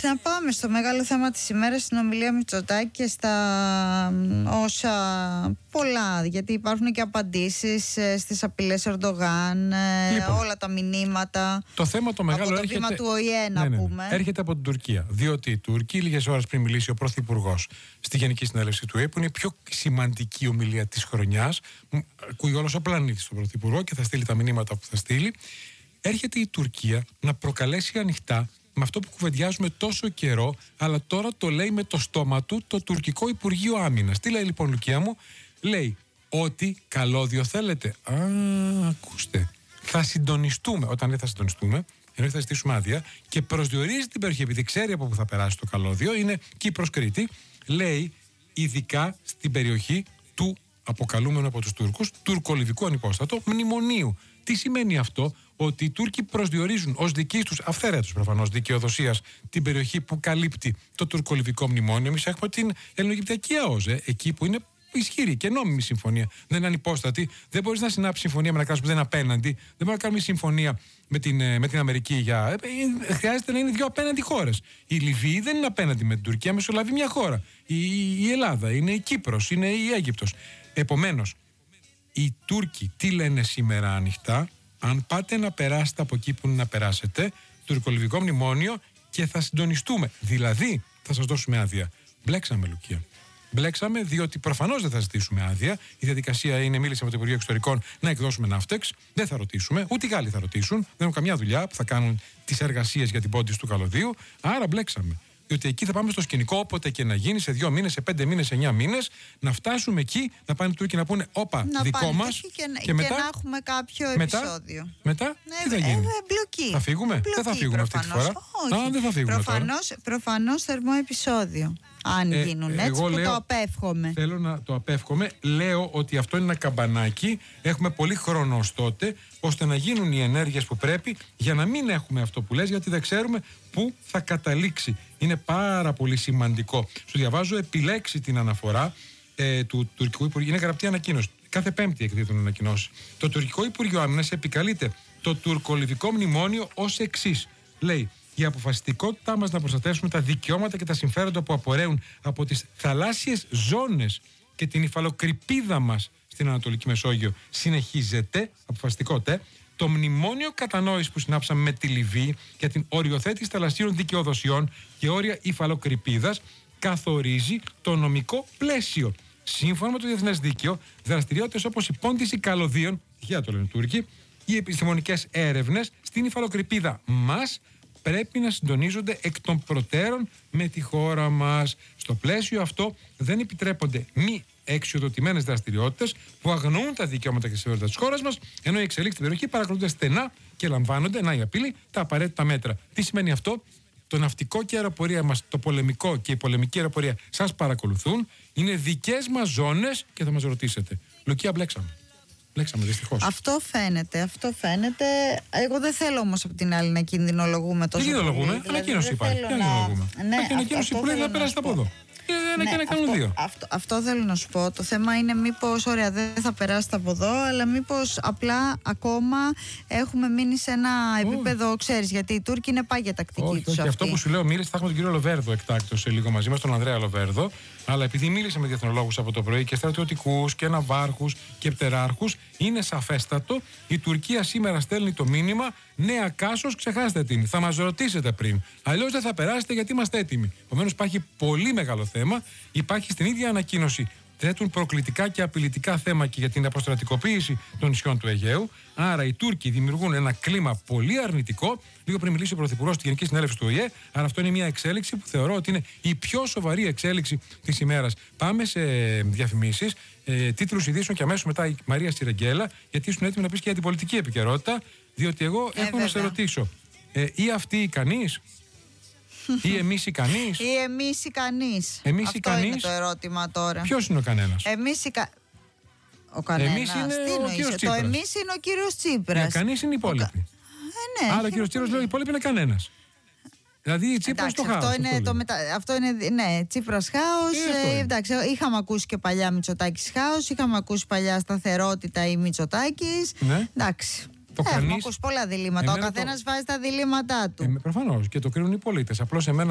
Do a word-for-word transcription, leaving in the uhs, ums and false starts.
Να πάμε στο μεγάλο θέμα της ημέρας, στην ομιλία Μητσοτάκη και στα όσα πολλά, γιατί υπάρχουν και απαντήσεις στις απειλές Ερντογάν, λοιπόν, όλα τα μηνύματα. Το θέμα το μεγάλο από το έρχεται, βήμα του Ο Η Ε, να ναι, ναι, ναι. πούμε. Έρχεται από την Τουρκία. Διότι οι Τούρκοι, λίγες ώρες πριν μιλήσει ο Πρωθυπουργός στη Γενική Συνέλευση του Ο Η Ε, που είναι η πιο σημαντική ομιλία της χρονιάς, ακούει όλος ο πλανήτης τον Πρωθυπουργό και θα στείλει τα μηνύματα που θα στείλει. Έρχεται η Τουρκία να προκαλέσει ανοιχτά με αυτό που κουβεντιάζουμε τόσο καιρό, αλλά τώρα το λέει με το στόμα του το τουρκικό Υπουργείο Άμυνας. Τι λέει λοιπόν, Λουκία μου? Λέει ότι καλώδιο θέλετε. Α, ακούστε. Θα συντονιστούμε. Όταν λέει θα συντονιστούμε, ενώ θα ζητήσουμε άδεια, και προσδιορίζει την περιοχή, επειδή ξέρει από πού θα περάσει το καλώδιο, είναι Κύπρος Κρήτη. Λέει ειδικά στην περιοχή του αποκαλούμενου από τους Τούρκους τουρκολιβικού ανυπόστατο μνημονίου. Τι σημαίνει αυτό? Ότι οι Τούρκοι προσδιορίζουν ως δική τους, αυθαίρετος προφανώς, δικαιοδοσίας την περιοχή που καλύπτει το τουρκολιβικό μνημόνιο. Εμείς έχουμε την Ελληνοαιγυπτιακή ΑΟΖΕ, εκεί που είναι ισχυρή και νόμιμη συμφωνία. Δεν είναι ανυπόστατη. Δεν μπορείς να συνάψεις συμφωνία με ένα κράτος που δεν είναι απέναντι. Δεν μπορούμε να κάνουμε συμφωνία με την, με την Αμερική για. Ε, χρειάζεται να είναι δύο απέναντι χώρες. Η Λιβύη δεν είναι απέναντι με την Τουρκία, μεσολαβεί μια χώρα. Η, η Ελλάδα, είναι η Κύπρος, είναι η Αίγυπτος. Επομένως, οι Τούρκοι τι λένε σήμερα ανοιχτά? Αν πάτε να περάσετε από εκεί που είναι να περάσετε, τουρκολιβικό μνημόνιο, και θα συντονιστούμε. Δηλαδή, θα σας δώσουμε άδεια. Μπλέξαμε, Λουκία. Μπλέξαμε, διότι προφανώς δεν θα ζητήσουμε άδεια. Η διαδικασία είναι, μίλησα με το Υπουργείο Εξωτερικών, να εκδώσουμε ναύτεξ. Δεν θα ρωτήσουμε, ούτε οι Γάλλοι θα ρωτήσουν. Δεν έχουν καμιά δουλειά που θα κάνουν τις εργασίες για την πόντιση του καλωδίου. Άρα μπλέξαμε. Διότι εκεί θα πάμε στο σκηνικό, όποτε και να γίνει, σε δύο μήνες, σε πέντε μήνες, σε εννιά μήνες, να φτάσουμε εκεί, να πάνε οι Τούρκοι να πούνε όπα, να δικό μας. Και, και, και, μετά, και να έχουμε κάποιο μετά, επεισόδιο. Μετά, ναι, τι θα γίνει? Ε, μπλοκή. Θα φύγουμε? Μπλοκή, δεν θα φύγουμε προφανώς. αυτή τη φορά. Όχι. Α, δεν θα φύγουμε προφανώς, τώρα. Προφανώς θερμό επεισόδιο. Αν ε, γίνουν ε, έτσι, που λέω, το απέφχομαι. Θέλω να το απέφχομαι. Λέω ότι αυτό είναι ένα καμπανάκι. Έχουμε πολύ χρόνο ως τότε, ώστε να γίνουν οι ενέργειες που πρέπει, για να μην έχουμε αυτό που λες, γιατί δεν ξέρουμε πού θα καταλήξει. Είναι πάρα πολύ σημαντικό. Σου διαβάζω επιλέξει την αναφορά ε, του τουρκικού Υπουργείου. Είναι γραπτή ανακοίνωση. Κάθε Πέμπτη εκδίδουν ανακοινώσεις. Το τουρκικό Υπουργείο Άμυνας επικαλείται το τουρκολιβικό μνημόνιο ως εξής. Λέει: η αποφασιστικότητά μας να προστατεύσουμε τα δικαιώματα και τα συμφέροντα που απορρέουν από τις θαλάσσιες ζώνες και την υφαλοκρηπίδα μας στην Ανατολική Μεσόγειο συνεχίζεται. Αποφασιστικότητα. Το μνημόνιο κατανόησης που συνάψαμε με τη Λιβύη για την οριοθέτηση θαλασσίων δικαιοδοσιών και όρια υφαλοκρηπίδας καθορίζει το νομικό πλαίσιο. Σύμφωνα με το διεθνές δίκαιο, δραστηριότητες όπως η πόντιση καλωδίων, τυχαία το λένε οι Τούρκοι, οι επιστημονικές έρευνες στην υφαλοκρηπίδα μας πρέπει να συντονίζονται εκ των προτέρων με τη χώρα μας. Στο πλαίσιο αυτό δεν επιτρέπονται μη εξοδοτημένες δραστηριότητες που αγνοούν τα δικαιώματα και συμφέροντα της χώρας μας, ενώ οι εξελίξεις στην περιοχή παρακολουθούνται στενά και λαμβάνονται, να η απειλή, τα απαραίτητα μέτρα. Τι σημαίνει αυτό? Το ναυτικό και η αεροπορία μας, το πολεμικό και η πολεμική αεροπορία σας παρακολουθούν, είναι δικές μας ζώνες και θα μας ρωτήσετε. Λουκία, μπλέξαμε. Μπλέξαμε, δυστυχώς. Αυτό φαίνεται, αυτό φαίνεται. Εγώ δεν θέλω όμως από την άλλη να κινδυνολογούμε τόσο. Δεν κινδυνολογούμε, ανακοίνωση υπάρχει. Δεν κινδυνολογούμε. Έχει ανακοίνωση που λέει να περάσετε από εδώ. Και ένα και να κάνουν δύο. Αυτό, αυτό θέλω να σου πω. Το θέμα είναι μήπως, ωραία, δεν θα περάσετε από εδώ, αλλά μήπως απλά ακόμα έχουμε μείνει σε ένα επίπεδο, ξέρεις, γιατί οι Τούρκοι είναι πάγια τακτική όχι, τους. Όχι, αυτό που σου λέω, μίλησε, θα έχουμε τον κύριο Λοβέρδο εκτάκτως σε λίγο μαζί μας, τον Ανδρέα Λοβέρδο. Αλλά επειδή μίλησε με διεθνολόγους από το πρωί και στρατιωτικούς και ναυάρχους και πτεράρχους, είναι σαφέστατο. Η Τουρκία σήμερα στέλνει το μήνυμα: νέα Κάσος, ξεχάστε την. Θα μας ρωτήσετε πριν. Αλλιώς δεν θα περάσετε, γιατί είμαστε έτοιμοι. Επομένως, υπάρχει πολύ μεγάλο θέμα. Υπάρχει στην ίδια ανακοίνωση. Θέτουν προκλητικά και απειλητικά θέμα και για την αποστρατικοποίηση των νησιών του Αιγαίου. Άρα οι Τούρκοι δημιουργούν ένα κλίμα πολύ αρνητικό. Λίγο πριν μιλήσει ο Πρωθυπουργός στη Γενική Συνέλευση του Ο Η Ε. Άρα αυτό είναι μια εξέλιξη που θεωρώ ότι είναι η πιο σοβαρή εξέλιξη της ημέρας. Πάμε σε διαφημίσεις, ε, τίτλους ειδήσεων και αμέσως μετά η Μαρία Σιρεγγέλα, γιατί ήσουν έτοιμη να πεις και για την πολιτική επικαιρότητα. Διότι εγώ ε, έχω βέβαια να σε ρωτήσω, ε, ή αυτοί ικανείς, ή εμείς ικανείς. Ή εμείς ικανείς. Εμείς Αυτό ικανείς. είναι το ερώτημα τώρα. Ποιος είναι ο κανένας? Εμείς ικα... Ο κανένας. Εμείς είναι Τι ο εννοείς? κύριος Το Τσίπρας. εμείς είναι ο κύριος Τσίπρας. Οι ικανείς είναι οι υπόλοιποι. Ε, ναι, Άρα ο κύριος Τσίπρας λέει: οι υπόλοιποι είναι κανένας. Δηλαδή η Τσίπρας το χάος. Αυτό είναι, το μετα... αυτό είναι, ναι, Τσίπρας χάος. Ε, εντάξει, είχαμε ακούσει και παλιά Μητσοτάκης χάος, είχαμε ακούσει παλιά σταθερότητα ή Μητσοτάκης. Ναι. Εντάξει. Το Έχουμε κανείς... ακούσει πολλά διλήμματα. Ο καθένας το... βάζει τα διλήμματά του. Ε, προφανώς και το κρίνουν οι πολίτες. Απλώς εμένα